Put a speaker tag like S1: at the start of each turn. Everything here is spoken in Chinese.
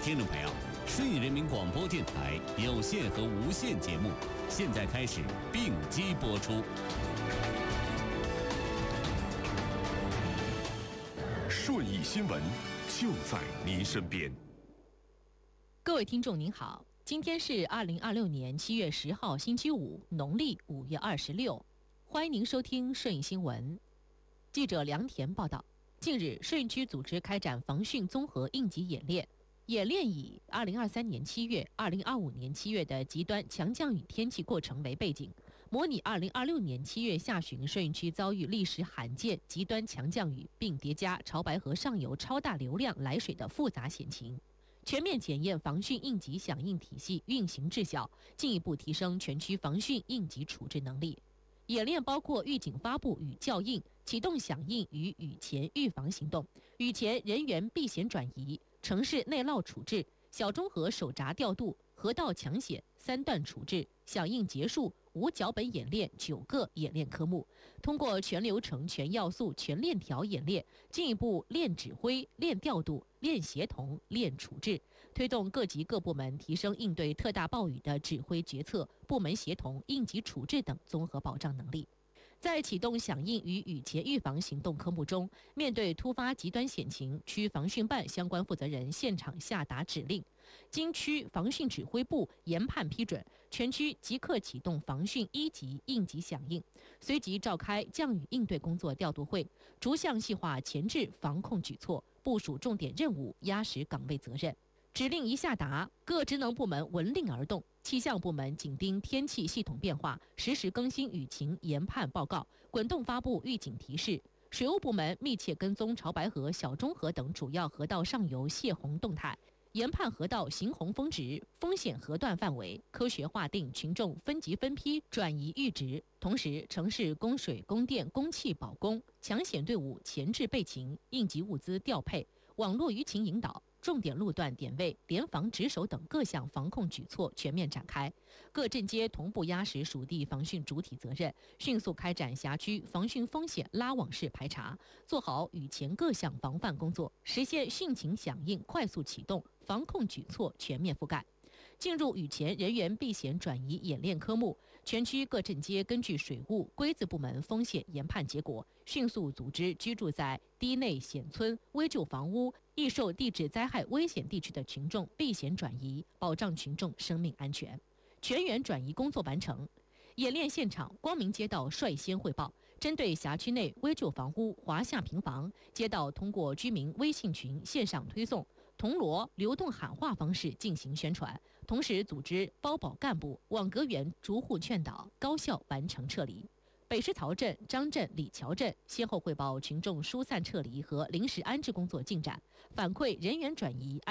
S1: 听众朋友，顺义人民广播电台有线和无线节目现在开始并机播出。
S2: 顺义新闻就在您身边。
S3: 各位听众您好，今天是2026年7月10号星期五，农历5月26，欢迎您收听顺义新闻。记者梁田报道，近日顺义区组织开展防汛综合应急演练，演练以2023年7月、2025年7月的极端强降雨天气过程为背景，模拟2026年7月下旬顺义区遭遇历史罕见极端强降雨，并叠加潮白河上游超大流量来水的复杂险情，全面检验防汛应急响应体系运行质效，进一步提升全区防汛应急处置能力。演练包括预警发布与校应、启动响应与雨前预防行动、雨前人员避险转移、城市内涝处置、小中河手闸调度、河道抢险3段处置、响应结束无脚本演练9个演练科目，通过全流程、全要素、全链条演练，进一步练指挥、练调度、练协同、练处置，推动各级各部门提升应对特大暴雨的指挥决策、部门协同、应急处置等综合保障能力。在启动响应与雨前预防行动科目中，面对突发极端险情，区防汛办相关负责人现场下达指令，经区防汛指挥部研判批准，全区即刻启动防汛1级应急响应，随即召开降雨应对工作调度会，逐项细化前置防控举措，部署重点任务，压实岗位责任。指令一下达，各职能部门闻令而动，气象部门紧盯天气系统变化，实时更新雨情研判报告，滚动发布预警提示；水务部门密切跟踪潮白河、小中河等主要河道上游泄洪动态，研判河道行洪峰值、风险河段范围，科学划定群众分级分批转移阈值。同时，城市供水、供电、供气保供，抢险队伍前置备勤，应急物资调配，网络舆情引导，重点路段点位、联防值守等各项防控举措全面展开，各镇街同步压实属地防汛主体责任，迅速开展辖区防汛风险拉网式排查，做好雨前各项防范工作，实现汛情响应快速启动，防控举措全面覆盖。进入雨前人员避险转移演练科目，全区各镇街根据水务、规字部门风险研判结果，迅速组织居住在低内险村、危旧房屋、易受地质灾害危险地区的群众避险转移，保障群众生命安全。全员转移工作完成。演练现场，光明街道率先汇报，针对辖区内危旧房屋、华夏平房，街道通过居民微信群线上推送、铜锣流动喊话方式进行宣传，同时组织包保干部、网格员逐户劝导，高效完成撤离。北石槽镇、张镇、李桥镇先后汇报群众疏散撤离和临时安置工作进展，反馈人员转移